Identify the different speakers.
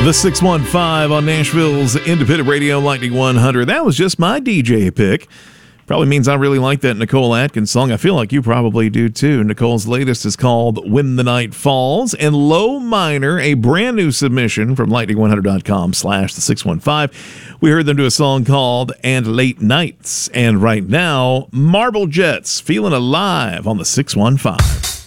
Speaker 1: The 615 on Nashville's Independent Radio Lightning 100. That was just my DJ pick. Probably means I really like that Nicole Atkins song. I feel like you probably do too. Nicole's latest is called When the Night Falls. And Low Minor, a brand new submission from lightning100.com/the615. We heard them do a song called And Late Nights. And right now, Marble Jets, Feeling Alive on the 615.